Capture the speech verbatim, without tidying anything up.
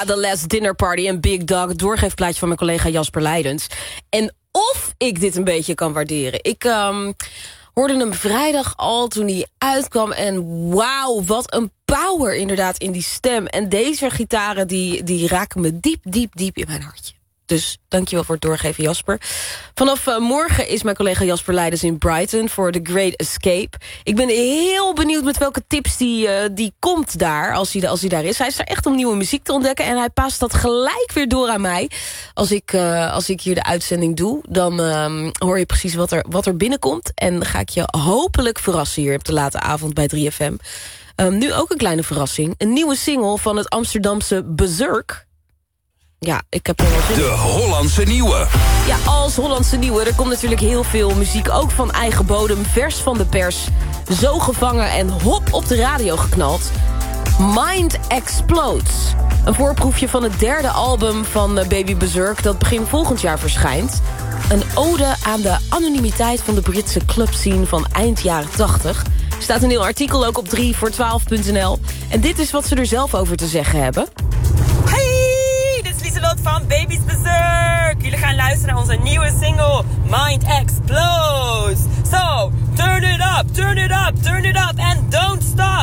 The Last Dinner Party en Big Dog, het doorgeefplaatje van mijn collega Jasper Leidens. En of ik dit een beetje kan waarderen. Ik um, hoorde hem vrijdag al toen hij uitkwam en wauw, wat een power inderdaad in die stem. En deze gitaren die, die raken me diep, diep, diep in mijn hartje. Dus dankjewel voor het doorgeven, Jasper. Vanaf uh, morgen is mijn collega Jasper Leidens in Brighton voor The Great Escape. Ik ben heel benieuwd met welke tips die, uh, die komt daar als hij, als hij daar is. Hij is er echt om nieuwe muziek te ontdekken en hij paast dat gelijk weer door aan mij. Als ik, uh, als ik hier de uitzending doe, dan uh, hoor je precies wat er, wat er binnenkomt. En ga ik je hopelijk verrassen hier op de late avond bij drie F M. Um, nu ook een kleine verrassing. Een nieuwe single van het Amsterdamse Berserk. Ja, ik heb er wel zin in. De Hollandse Nieuwe. Ja, als Hollandse Nieuwe. Er komt natuurlijk heel veel muziek, ook van eigen bodem, vers van de pers. Zo gevangen en hop op de radio geknald. Mind Explodes. Een voorproefje van het derde album van Baby Berserk dat begin volgend jaar verschijnt. Een ode aan de anonimiteit van de Britse clubscene van eind jaren tachtig. Er staat een heel artikel ook op drie voor twaalf punt n l. En dit is wat ze er zelf over te zeggen hebben. Lieselot van Baby's Berserk. Jullie gaan luisteren naar onze nieuwe single Mind Explodes. So, turn it up, turn it up, turn it up and don't stop.